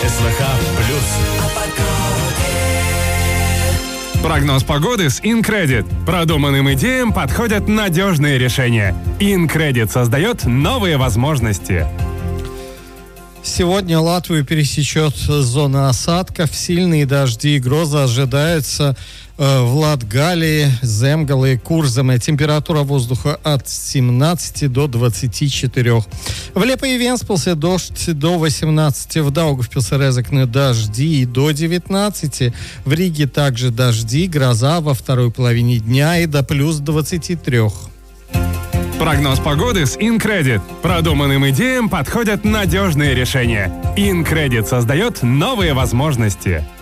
СВХ плюс. Прогноз погоды с InCredit. Продуманным идеям подходят надежные решения. InCredit создает новые возможности. Сегодня Латвию пересечет зона осадков. Сильные дожди и грозы ожидаются в Латгалии, Земгале и Курзаме. Температура воздуха от 17 до 24. В Лепе и Венспилсе дождь до 18. В Даугавпилсе Резекне дожди до 19. В Риге также дожди, гроза во второй половине дня и до плюс 23. Прогноз погоды с InCredit. Продуманным идеям подходят надежные решения. InCredit создает новые возможности.